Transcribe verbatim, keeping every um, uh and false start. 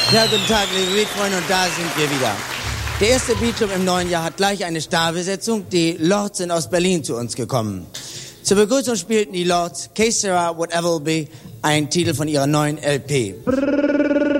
Ja, guten Tag, liebe Beatfreunde, und da sind wir wieder. Der erste Beatclub im neuen Jahr hat gleich eine Starbesetzung. Die Lords sind aus Berlin zu uns gekommen. Zur Begrüßung spielten die Lords Que Sera Whatever Will Be, ein Titel von ihrer neuen L P. Brrr.